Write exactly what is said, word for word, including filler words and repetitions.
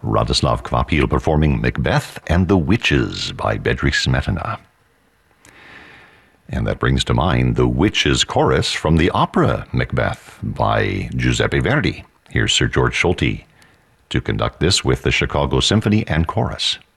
Radoslav Kvapil performing Macbeth and the Witches by Bedřich Smetana. And that brings to mind the Witches chorus from the opera Macbeth by Giuseppe Verdi. Here's Sir George Solti to conduct this with the Chicago Symphony and Chorus.